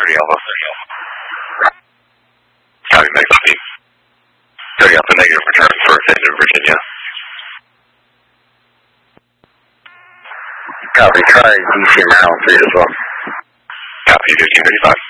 30 Alpha. Copy, make speed. 30 Alpha negative, return for offensive Virginia. Copy, try DC now, 3 as well. Copy, 1535.